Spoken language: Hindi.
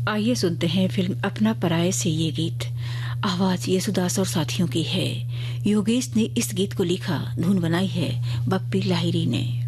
आइए सुनते हैं फिल्म अपना पराये से ये गीत। आवाज येसुदास और साथियों की है। योगेश ने इस गीत को लिखा, धुन बनाई है बप्पी लाहिरी ने।